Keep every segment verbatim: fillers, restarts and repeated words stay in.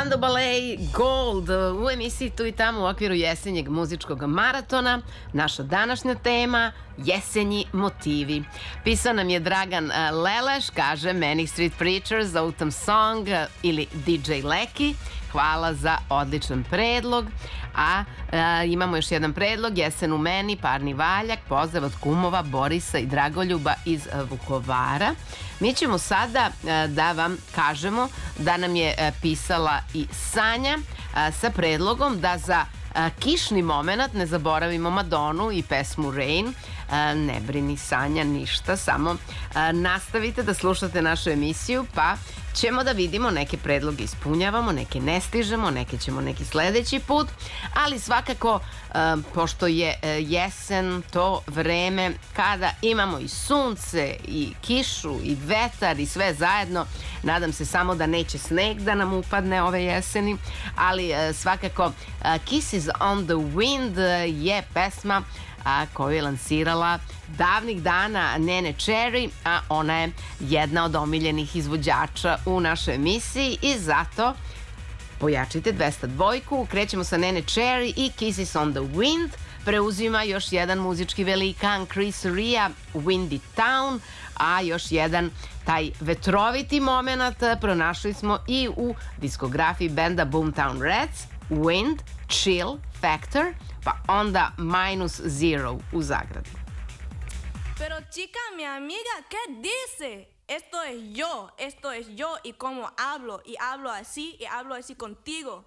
Spandau Ballet Gold u emisiji Tu i tamo u okviru jesenjeg muzičkog maratona. Naša današnja tema jesenji motivi. Pisao nam je Dragan Leleš, kaže Manic Street Preachers, Autumn Song ili D J Leki. Hvala za odličan predlog. A, a imamo još jedan predlog, Jesen u meni, parni valjak, pozdrav od kumova Borisa i Dragoljuba iz Vukovara. Mi ćemo sada a, da vam kažemo da nam je a, pisala i Sanja a, sa predlogom da za a, kišni moment ne zaboravimo Madonu i pesmu Rain. A, ne brini Sanja ništa, samo a, nastavite da slušate našu emisiju pa ćemo da vidimo, neke predloge ispunjavamo, neke ne stižemo, neke ćemo neki sledeći put, ali svakako, e, pošto je e, jesen, to vreme kada imamo i sunce, i kišu, i vetar, i sve zajedno, nadam se samo da neće sneg da nam upadne ove jeseni, ali e, svakako e, Kisses on the Wind je pesma a, koju je lansirala davnih dana Nene Cherry, a ona je jedna od omiljenih izvođača u našoj emisiji i zato pojačite dvesta dva. Krećemo sa Nene Cherry i Kisses on the Wind. Preuzima još jedan muzički velikan Chris Rea, Windy Town, a još jedan taj vetroviti moment pronašli smo i u diskografiji benda Boomtown Rats, Wind, Chill Factor, pa onda Minus Zero u zagradi. Pero chica, mi amiga, ¿qué dice? Esto es yo, esto es yo y cómo hablo, y hablo así, y hablo así contigo.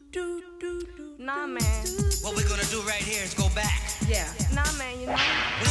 Nah, man. What we're gonna do right here is go back. Yeah. Nah, man, you know.